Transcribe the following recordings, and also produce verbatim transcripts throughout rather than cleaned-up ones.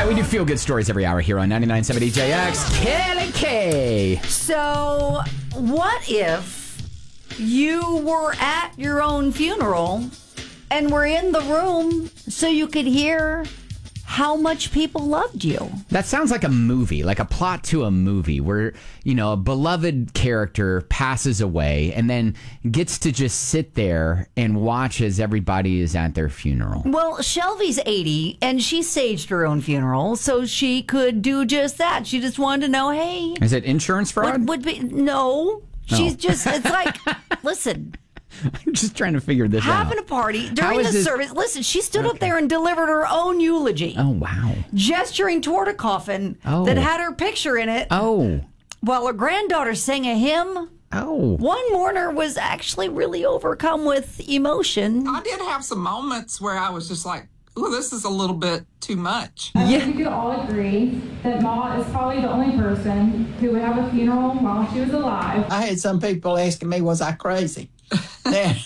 right, we do feel good stories every hour here on ninety-nine point seven D J X. Kelly K. So, what if you were at your own funeral and were in the room so you could hear how much people loved you? That sounds like a movie, like a plot to a movie where, you know, a beloved character passes away and then gets to just sit there and watch as everybody is at their funeral. Well, Shelby's eighty and she staged her own funeral so she could do just that. She just wanted to know, hey. Is it insurance fraud? Would, would be, no. She's Oh. just, it's like, listen. I'm just trying to figure this out. Having a party during How the is this- service. Listen, she stood up there and delivered her own eulogy. Oh, wow. Gesturing toward a coffin Oh. that had her picture in it Oh. while her granddaughter sang a hymn. Oh. One mourner was actually really overcome with emotion. I did have some moments where I was just like, ooh, this is a little bit too much. I think we could all agree that Ma is probably the only person who would have a funeral while she was alive. I had some people asking me, was I crazy? Then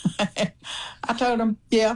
I told them, yeah.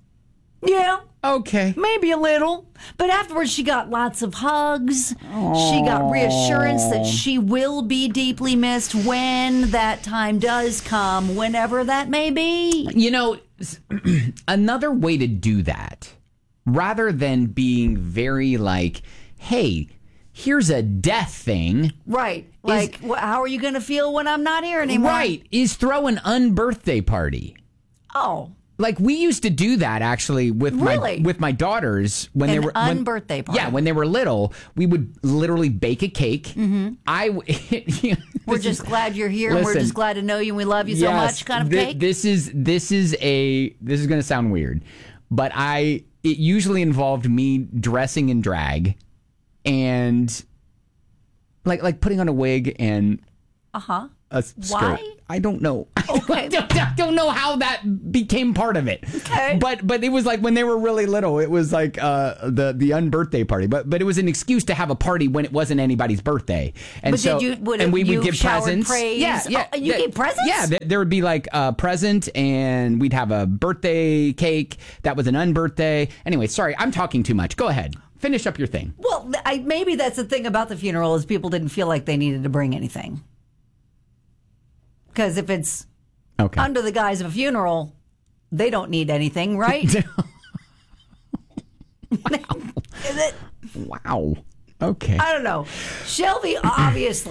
Yeah, Okay. maybe a little. But afterwards, she got lots of hugs. She got reassurance that she will be deeply missed when that time does come, whenever that may be. You know, s- another way to do that, rather than being very like, hey, here's a death thing. Right. Like, wh- how are you going to feel when I'm not here anymore? Right. Is throw an unbirthday party. Oh, Like we used to do that actually with Really? my with my daughters when they An were when, unbirthday party. Yeah, when they were little, we would literally bake a cake. Mm-hmm. I w- you know, we're this just is- glad you're here and we're listen, just glad to know you and we love you so yes, much kind of thi- cake. This is this is a this is going to sound weird, but I it usually involved me dressing in drag and like like putting on a wig and Uh-huh. a skirt. Why? I don't know. Okay. I don't, I don't know how that became part of it. Okay. But but it was like when they were really little, it was like uh, the the unbirthday party. But but it was an excuse to have a party when it wasn't anybody's birthday. And But so did you- would and we you would give showered presents. praise? Yeah, yeah. Oh, you Th- gave presents? Yeah, th- there would be like a present, and we'd have a birthday cake that was an unbirthday. Anyway, sorry, I'm talking too much. Go ahead, finish up your thing. Well, I, maybe that's the thing about the funeral is people didn't feel like they needed to bring anything. Because if it's Okay. under the guise of a funeral, they don't need anything, right? Is it? Wow. Okay. I don't know. Shelby obviously